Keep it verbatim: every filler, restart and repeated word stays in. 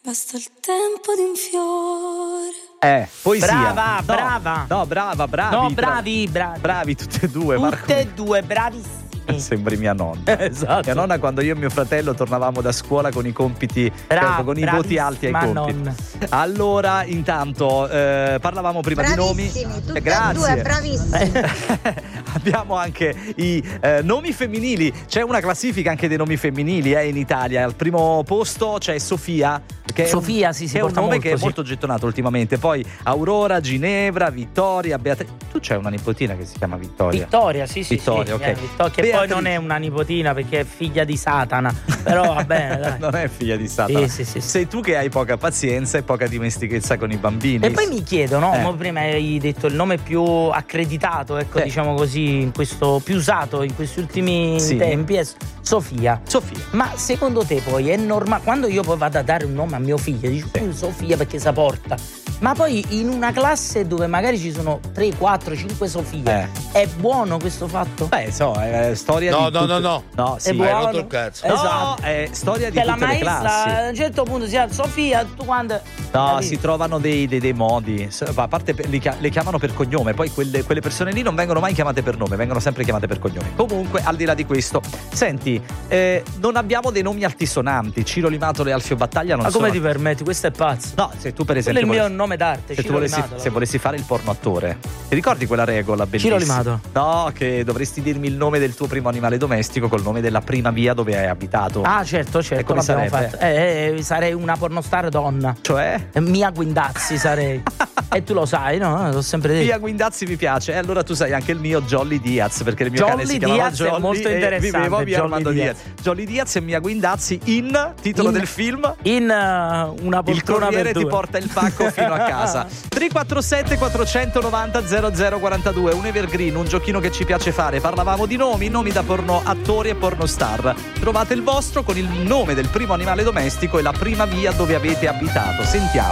Basta il tempo di un fiore. Eh, poesia. Brava, no, brava. No, brava, bravi. No, tra- bravi, bravi. Bravi tutte e due, Tutte Marco. e due, bravissimi. Sembri mia nonna. Esatto. Mia nonna, quando io e mio fratello tornavamo da scuola con i compiti, Bravo, eh, con i voti alti ai bravissima compiti. nonna. Allora, intanto, eh, parlavamo prima Bravissimi, di nomi. tutte Eh, grazie. e due, bravissimi. Abbiamo anche i eh, nomi femminili. C'è una classifica anche dei nomi femminili eh, in Italia. Al primo posto c'è Sofia. Che è Sofia, un, sì, si che è un porta nome molto, che è sì. molto gettonato ultimamente. Poi Aurora, Ginevra, Vittoria, Beatrice. Tu c'hai una nipotina che si chiama Vittoria. Vittoria, sì, sì, Vittoria, sì. ok. eh, Vittoria, che Beatrice. poi non è una nipotina perché è figlia di Satana. Però va bene, dai. Non è figlia di Satana. Sì, sì, sì, sì. Sei tu che hai poca pazienza e poca dimestichezza con i bambini. E poi mi chiedono, Eh. mo prima hai detto il nome più accreditato, ecco, Eh. diciamo così, in questo più usato in questi ultimi Sì. tempi è Sofia. Sofia. Ma secondo te poi è normale, quando io poi vado a dare un nome a mio figlio, dico Sì. "Uh, Sofia perché sa porta", ma poi in una classe dove magari ci sono tre, quattro, cinque Sofie, Eh. è buono questo fatto? Beh, so, è storia No, di no, tutte- no, no. No, sì. È buono. Hai rotto il cazzo. No, Esatto. è storia di Che la tutte le maestra classi. a un certo punto si chiama Sofia, tu quando No, capito? si trovano dei, dei- dei modi. S- A parte per- li, chia- le chiamano per cognome, poi quelle, quelle persone lì non vengono mai chiamate per nome, vengono sempre chiamate per cognome. Comunque, al di là di questo, senti, eh, non abbiamo dei nomi altisonanti. Ciro Limatolo e Alfio Battaglia non Ma come sono. ti permetti? Questo è pazzo. No, se tu per Quello è esempio il mio volessi- nome d'arte, se tu Ciro volessi, Limatolo. se volessi fare il porno attore, ti ricordi quella regola bellissima? Ciro Limatolo. No, che dovresti dirmi il nome del tuo primo animale domestico col nome della prima via dove hai abitato. Ah, certo, E certo, come l'abbiamo sarebbe? fatto. Eh, eh, sarei una pornostar donna. Cioè? Eh, Mia Guindazzi sarei. E tu lo sai, no? L'ho sempre detto. Via Guindazzi mi piace, e allora tu sai anche il mio Jolly Diaz, perché il mio cane Jolly si chiamava Diaz è Jolly molto e interessante, vivevo a via Jolly Armando Diaz. Diaz. Jolly Diaz e Mia Guindazzi in titolo In- del film In uh, una Il poltrona corriere per ti due. porta il pacco fino a casa. tre quattro sette quattrocentonovanta zero zero quarantadue, un evergreen, un giochino che ci piace fare. Parlavamo di nomi, nomi da porno attori e pornostar. Trovate il vostro con il nome del primo animale domestico e la prima via dove avete abitato. Sentiamo.